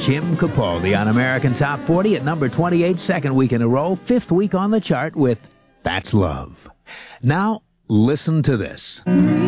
Jim Capaldi on American Top 40 at number 28, second week in a row, fifth week on the chart with That's Love. Now, listen to this.